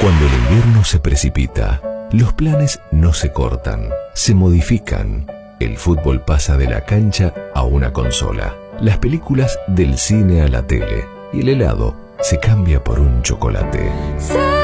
Cuando el invierno se precipita, los planes no se cortan, se modifican. El fútbol pasa de la cancha a una consola, las películas del cine a la tele y el helado se cambia por un chocolate.